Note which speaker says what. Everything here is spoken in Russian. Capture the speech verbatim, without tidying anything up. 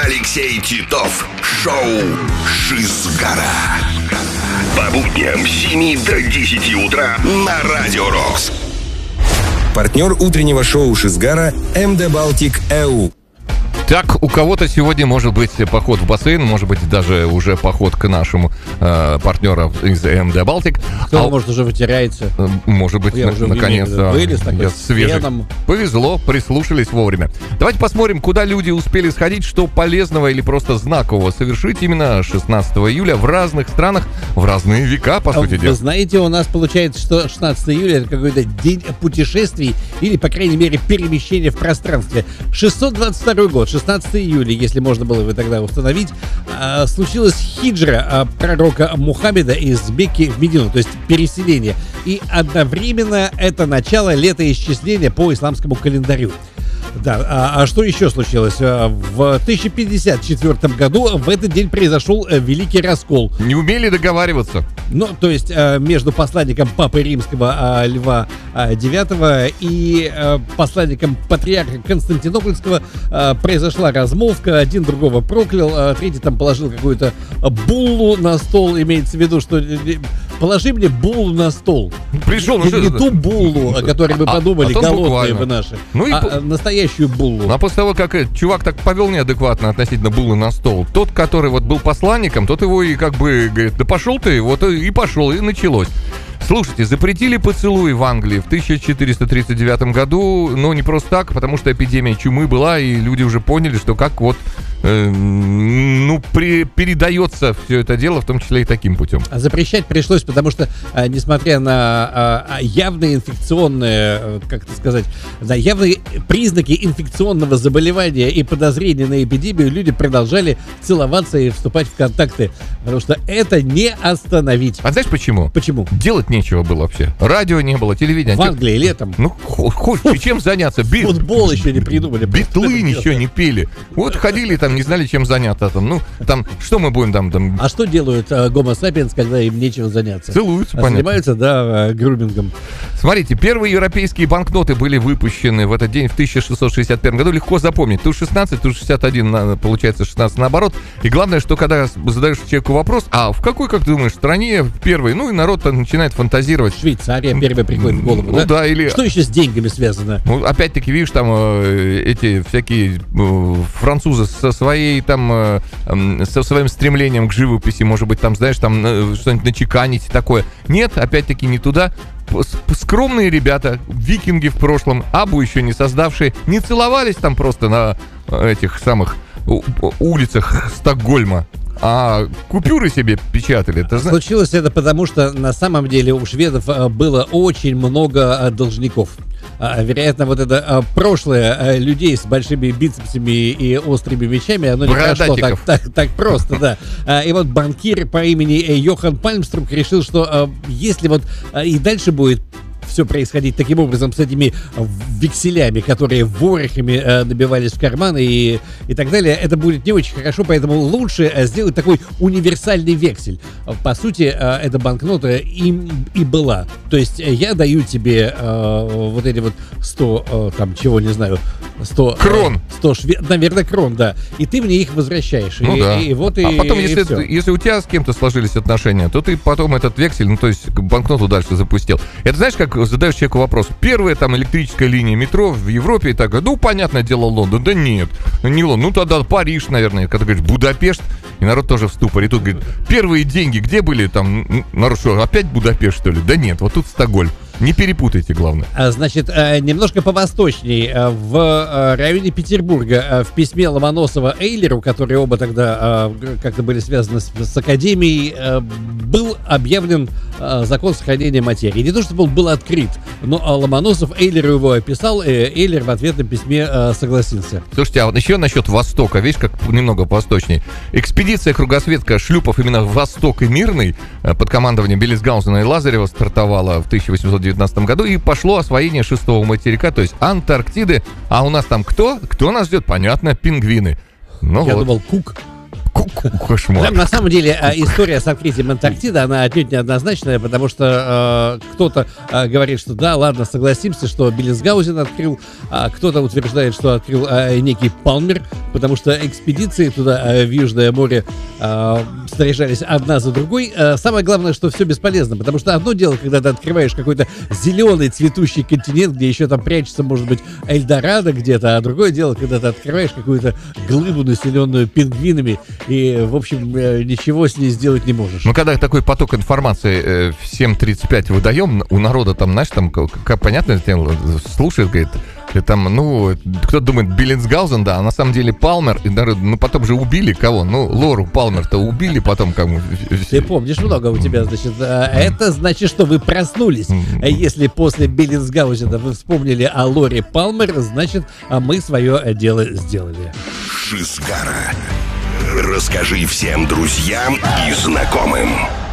Speaker 1: Алексей Титов. Шоу «Шизгара». По будням с семи до десяти утра на Радио Рокс.
Speaker 2: Партнер утреннего шоу «Шизгара» эм дэ Baltic и ю.
Speaker 3: Так, у кого-то сегодня может быть поход в бассейн, может быть даже уже поход к нашему э, партнеру из эм дэ Baltic.
Speaker 4: Кто,
Speaker 3: а,
Speaker 4: может, уже вытирается.
Speaker 3: Может быть,
Speaker 4: я
Speaker 3: на,
Speaker 4: уже
Speaker 3: наконец-то
Speaker 4: вылез,
Speaker 3: я свежий. Повезло, прислушались вовремя. Давайте посмотрим, куда люди успели сходить, что полезного или просто знакового совершить именно шестнадцатого июля в разных странах, в разные века, по сути
Speaker 4: Вы
Speaker 3: дела.
Speaker 4: Вы знаете, у нас получается, что шестнадцатого июля это какой-то день путешествий или, по крайней мере, перемещения в пространстве. шестьсот двадцать второй год. шестнадцатого июля, если можно было бы тогда установить, э, случилась хиджра э, пророка Мухаммеда из Мекки в Медину, то есть переселение. И одновременно это начало летоисчисления по исламскому календарю. Да, а, а что еще случилось? В тысяча пятьдесят четвёртом году в этот день произошел Великий Раскол.
Speaker 3: Не умели договариваться.
Speaker 4: Ну, то есть между посланником Папы Римского Льва девятого и посланником Патриарха Константинопольского произошла размолвка, один другого проклял, третий там положил какую-то буллу на стол, имеется в виду, что положи мне буллу на стол.
Speaker 3: Пришел, ну
Speaker 4: не,
Speaker 3: что
Speaker 4: не
Speaker 3: это?
Speaker 4: ту буллу, о которой мы
Speaker 3: а,
Speaker 4: подумали,
Speaker 3: а
Speaker 4: голодные
Speaker 3: буквально.
Speaker 4: вы наши,
Speaker 3: ну и
Speaker 4: а
Speaker 3: по...
Speaker 4: настоящую буллу.
Speaker 3: А после того, как чувак так повел неадекватно относительно буллы на стол, тот, который вот был посланником, тот его и как бы говорит, да пошел ты, вот и пошел, и началось. Слушайте, запретили поцелуи в Англии в тысяча четыреста тридцать девятом году, но не просто так, потому что эпидемия чумы была, и люди уже поняли, что как вот, э, ну, при, передается все это дело, в том числе и таким путем.
Speaker 4: Запрещать пришлось, потому что, э, несмотря на э, явные инфекционные, э, как это сказать, да, явные признаки инфекционного заболевания и подозрения на эпидемию, люди продолжали целоваться и вступать в контакты, потому что это не остановить.
Speaker 3: А знаешь почему?
Speaker 4: Почему?
Speaker 3: Делать нечего было вообще. Радио не было, телевидения.
Speaker 4: В Англии летом.
Speaker 3: Ну, хоть чем заняться. Би...
Speaker 4: Футбол еще не придумали.
Speaker 3: Битлы ничего не пели. Вот ходили там, не знали, чем заняться там. Ну, там, что мы будем там? там...
Speaker 4: А что делают гомо uh, сапиенс, когда им нечего заняться?
Speaker 3: Целуются,
Speaker 4: а
Speaker 3: понятно.
Speaker 4: Занимаются, да, грумингом.
Speaker 3: Смотрите, первые европейские банкноты были выпущены в этот день в тысяча шестьсот шестьдесят первом году. Легко запомнить. Тут шестнадцать, тут шестьдесят один, получается шестнадцать наоборот. И главное, что когда задаешь человеку вопрос, а в какой, как ты думаешь, стране в первой? Ну, и народ начинает фантазировать.
Speaker 4: Швейцария первая приходит в голову,
Speaker 3: ну,
Speaker 4: да?
Speaker 3: да, или...
Speaker 4: Что еще с деньгами связано?
Speaker 3: Ну, опять-таки, видишь, там э, эти всякие э, французы со своей там, э, э, со своим стремлением к живописи, может быть, там, знаешь, там э, что-нибудь начеканить такое. Нет, опять-таки, не туда. Скромные ребята, викинги в прошлом, абу еще не создавшие, не целовались там просто на этих самых улицах Стокгольма, а купюры себе печатали. Ты знаешь?
Speaker 4: Случилось это потому, что на самом деле у шведов было очень много должников. Вероятно, вот это прошлое людей с большими бицепсами и острыми мечами, оно не прошло так, так, так просто, да. И вот банкир по имени Йохан Пальмструк решил, что если вот и дальше будет все происходить таким образом с этими векселями, которые ворохами э, набивались в карманы и, и так далее, это будет не очень хорошо, поэтому лучше э, сделать такой универсальный вексель. По сути, э, эта банкнота им и была. То есть э, я даю тебе э, вот эти вот сто, э, там, чего не знаю, сто...
Speaker 3: Крон.
Speaker 4: сто шве... Наверное, крон, да. И ты мне их возвращаешь.
Speaker 3: Ну
Speaker 4: и,
Speaker 3: да.
Speaker 4: И, и вот
Speaker 3: а
Speaker 4: и,
Speaker 3: потом,
Speaker 4: и
Speaker 3: если,
Speaker 4: все.
Speaker 3: если у тебя с кем-то сложились отношения, то ты потом этот вексель, ну то есть банкноту дальше запустил. Это знаешь, как задаешь человеку вопрос. Первая там электрическая линия метро в Европе, и так, ну, понятное дело, Лондон. Да нет, не Лондон. Ну, тогда Париж, наверное. Когда говоришь Будапешт, и народ тоже в ступоре. И тут говорит, первые деньги где были? Там, народ что, опять Будапешт, что ли? Да нет, вот тут Стокгольм. Не перепутайте, главное.
Speaker 4: Значит, немножко повосточней. В районе Петербурга в письме Ломоносова Эйлеру, которые оба тогда как-то были связаны с академией, был объявлен закон сохранения материи. Не то, чтобы он был открыт, но Ломоносов Эйлеру его описал, и Эйлер в ответном письме согласился.
Speaker 3: Слушайте, а вот еще насчет Востока, видишь, как немного восточней. Экспедиция кругосветка шлюпов именно Восток и Мирный под командованием Беллинсгаузена и Лазарева стартовала в тысяча восемьсот девятнадцатом году, и пошло освоение шестого материка, то есть Антарктиды. А у нас там кто? Кто нас ждет? Понятно, пингвины. Ну
Speaker 4: Я
Speaker 3: вот.
Speaker 4: думал, Кук.
Speaker 3: Кошмар.
Speaker 4: На самом деле, история с открытием Антарктиды, она отнюдь неоднозначная, потому что э, кто-то э, говорит, что да, ладно, согласимся, что Беллинсгаузен открыл, а кто-то утверждает, что открыл э, некий Палмер, потому что экспедиции туда, э, в Южное море, э, снаряжались одна за другой. Э, самое главное, что все бесполезно, потому что одно дело, когда ты открываешь какой-то зеленый цветущий континент, где еще там прячется, может быть, Эльдорадо где-то, а другое дело, когда ты открываешь какую-то глыбу, населенную пингвинами, и, в общем, ничего с ней сделать не можешь.
Speaker 3: Ну, когда такой поток информации э, в семь тридцать пять выдаем, у народа там, знаешь, там, как понятно, слушает, говорит, и там, ну, кто-то думает, Беллинсгаузен, да, а на самом деле Палмер, и, ну, потом же убили кого? Ну, Лору Палмер-то убили потом кому?
Speaker 4: Ты помнишь много у тебя, значит, это значит, что вы проснулись. Если после Беллинсгаузена вы вспомнили о Лоре Палмер, значит, мы свое дело сделали.
Speaker 1: Шизгара. Расскажи всем друзьям и знакомым.